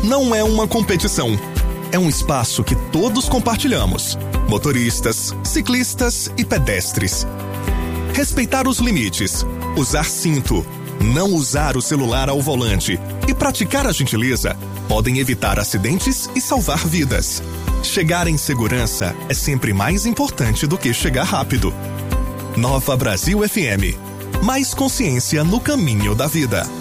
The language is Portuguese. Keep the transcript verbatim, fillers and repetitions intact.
não é uma competição. É um espaço que todos compartilhamos. Motoristas, ciclistas e pedestres. Respeitar os limites, usar cinto, não usar o celular ao volante e praticar a gentileza podem evitar acidentes e salvar vidas. Chegar em segurança é sempre mais importante do que chegar rápido. Nova Brasil F M. Mais consciência no caminho da vida.